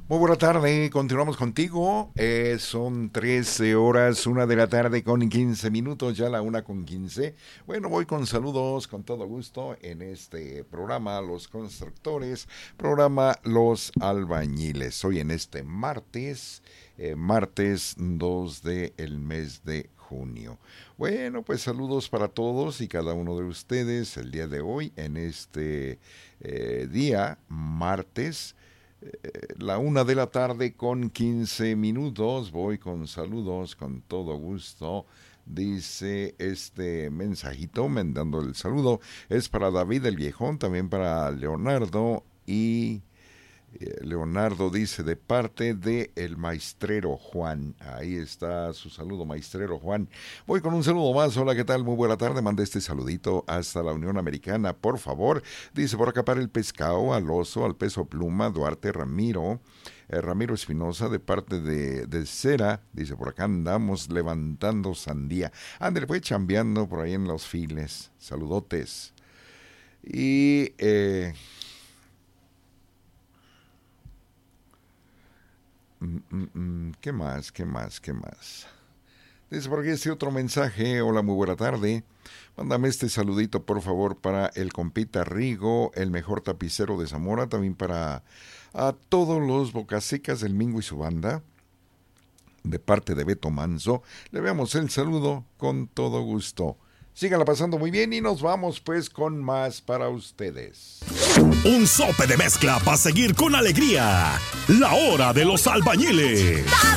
Muy buena tarde, continuamos contigo. Son 13 horas, 1 de la tarde con 15 minutos, ya la 1:15. Bueno, voy con saludos con todo gusto en este programa Los Constructores, programa Los Albañiles. Hoy en este martes 2 del mes de junio. Bueno, pues saludos para todos y cada uno de ustedes el día de hoy en este día, martes. La 1 de la tarde con 15 minutos, voy con saludos con todo gusto. Dice este mensajito, mandando el saludo, es para David el Viejón, también para Leonardo y Leonardo dice de parte de el maestrero Juan. Ahí está su saludo, maestrero Juan. Voy con un saludo más. Hola, ¿qué tal? Muy buena tarde. Mande este saludito hasta la Unión Americana, por favor. Dice por acá para el Pescado, al Oso, al Peso Pluma, Duarte Ramiro. Ramiro Espinosa de parte de Cera. Dice por acá andamos levantando sandía. Ándale, fue chambeando por ahí en los files. Saludotes. Y ¿qué más? Dice por aquí este otro mensaje. Hola, muy buena tarde. Mándame este saludito, por favor, para el compita Rigo, el mejor tapicero de Zamora. También para a todos los bocasecas del Mingo y su banda. De parte de Beto Manso. Le veamos el saludo con todo gusto. Síganla pasando muy bien y nos vamos pues con más para ustedes. Un sope de mezcla para seguir con alegría. La hora de los albañiles.